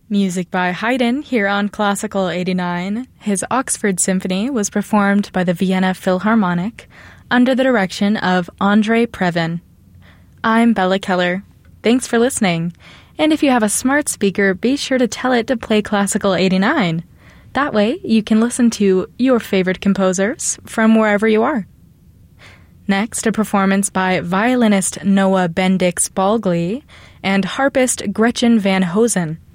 Music by Haydn here on Classical 89. His Oxford Symphony was performed by the Vienna Philharmonic under the direction of Andrei Previn. I'm Bella Keller. Thanks for listening. And if you have a smart speaker, be sure to tell it to play Classical 89. That way, you can listen to your favorite composers from wherever you are. Next, a performance by violinist Noah Bendix Balgley and harpist Gretchen Van Hosen.